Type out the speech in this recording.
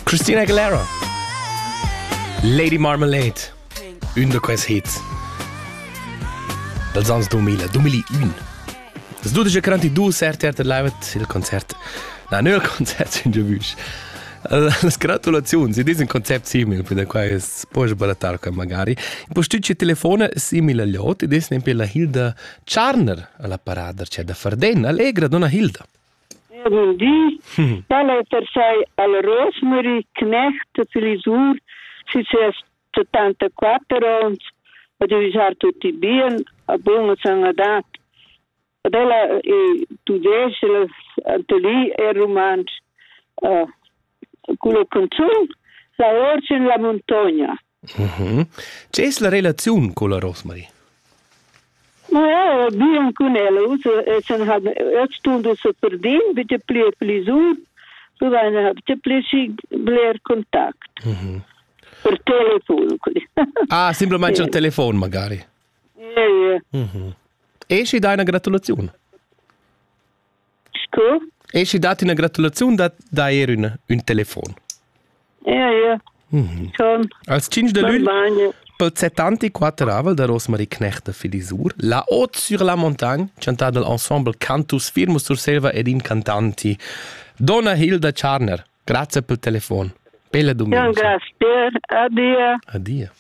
Christina Aguilera. Lady Marmalade. Un de quels hits. Dels anys 2001. Das du déjà garanti du certi live il concert. Na, non il concert in Giavush. Las gratulazioni, si dice un concept simile, per cui è poi sbaratar che magari. In postucci telefona simile agli altri, ed è per la Hilda Charner alla parada, c'è da Farden, allegra, donna Hilda. Buondì, dalle per sei alla Rosemary Knecht, Filisur, si c'è 74 anni, a divisare tutti bene, a buona sanità. Adela, tu vedi, Antolì e romanzo, con la canzone, la orce in la montagna. C'è la relazione con la Rosemary? Ma bien con ella, stunde se perdin, bitte plisur, so eine bitte plesi bler kontakt. Per telefono. Ah, semplicemente il telefono magari. E ci dai una gratulazione? Scusa? E ci dati una gratulazione da ieri un telefono? Schon. Als 5 de lune, pel 74 avel da Rosemary Knecht de Filisur, La Haute sur la Montagne, cantata dall'ensemble Cantus Firmus sur Selva ed in cantanti. Donna Hilda Charner, grazie pel telefono. Bella domenica. Grazie, addio. Addio.